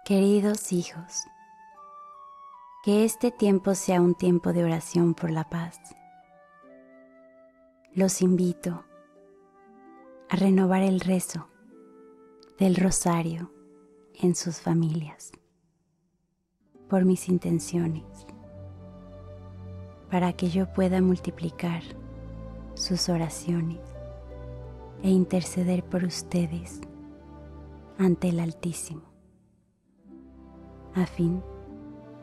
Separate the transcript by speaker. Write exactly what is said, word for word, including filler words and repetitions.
Speaker 1: Queridos hijos, que este tiempo sea un tiempo de oración por la paz. Los invito a renovar el rezo del rosario en sus familias, por mis intenciones, para que yo pueda multiplicar sus oraciones e interceder por ustedes ante el Altísimo, a fin